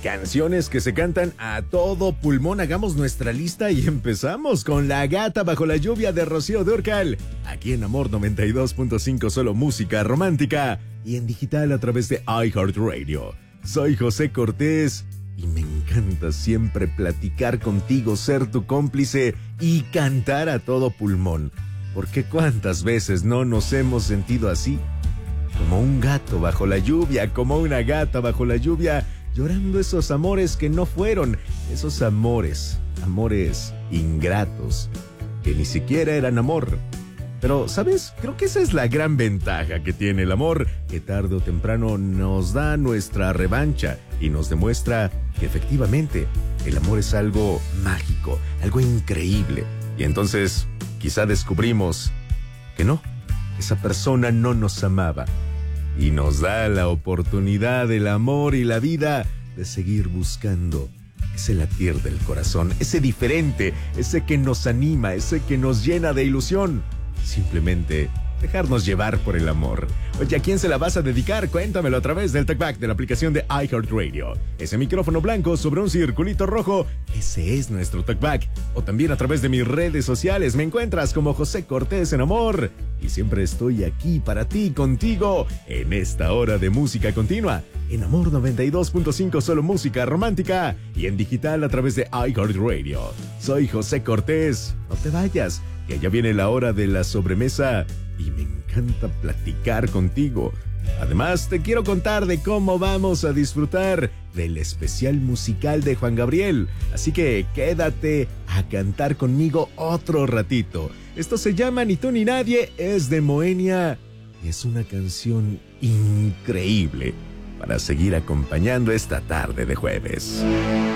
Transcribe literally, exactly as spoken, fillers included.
Canciones que se cantan a todo pulmón. Hagamos nuestra lista y empezamos con La Gata Bajo la Lluvia de Rocío Dúrcal. Aquí en Amor noventa y dos punto cinco, solo música romántica. Y en digital a través de iHeartRadio. Soy José Cortés y me encanta siempre platicar contigo, ser tu cómplice y cantar a todo pulmón. Porque cuántas veces no nos hemos sentido así, como un gato bajo la lluvia, como una gata bajo la lluvia, llorando esos amores que no fueron, esos amores, amores ingratos, que ni siquiera eran amor. Pero, ¿sabes? Creo que esa es la gran ventaja que tiene el amor, que tarde o temprano nos da nuestra revancha y nos demuestra que efectivamente el amor es algo mágico, algo increíble. Y entonces, quizá descubrimos que no, esa persona no nos amaba. Y nos da la oportunidad, el amor y la vida de seguir buscando ese latir del corazón, ese diferente, ese que nos anima, ese que nos llena de ilusión. Simplemente dejarnos llevar por el amor. Oye, ¿a quién se la vas a dedicar? Cuéntamelo a través del talkback de la aplicación de iHeartRadio. Ese micrófono blanco sobre un circulito rojo, ese es nuestro talkback. O también a través de mis redes sociales. Me encuentras como José Cortés en Amor. Y siempre estoy aquí para ti, contigo, en esta hora de música continua. En Amor noventa y dos punto cinco, solo música romántica. Y en digital a través de iHeartRadio. Soy José Cortés. No te vayas, que ya viene la hora de la sobremesa. Y me encanta platicar contigo. Además, te quiero contar de cómo vamos a disfrutar del especial musical de Juan Gabriel. Así que quédate a cantar conmigo otro ratito. Esto se llama Ni tú ni nadie, es de Moenia. Y es una canción increíble para seguir acompañando esta tarde de jueves.